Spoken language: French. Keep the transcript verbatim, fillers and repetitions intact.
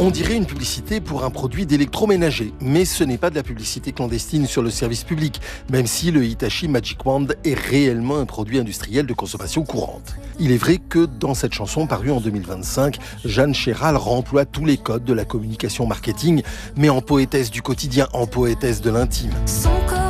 On dirait une publicité pour un produit d'électroménager, mais ce n'est pas de la publicité clandestine sur le service public, même si le Hitachi Magic Wand est réellement un produit industriel de consommation courante. Il est vrai que dans cette chanson parue en deux mille vingt-cinq, Jeanne Chéral remploie tous les codes de la communication marketing, mais en poétesse du quotidien, en poétesse de l'intime. Son